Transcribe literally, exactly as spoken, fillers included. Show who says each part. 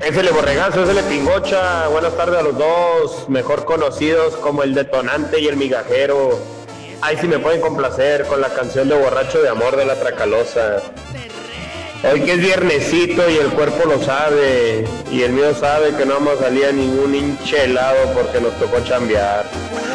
Speaker 1: Ésele borregazo, ésele pingocha. Buenas tardes a los dos, mejor conocidos como el detonante y el migajero. Ahí sí me pueden complacer con la canción de Borracho de Amor de la Tracalosa. Hoy que es viernesito y el cuerpo lo sabe, y el mío sabe que no vamos a salir a ningún hinche helado porque nos tocó chambear.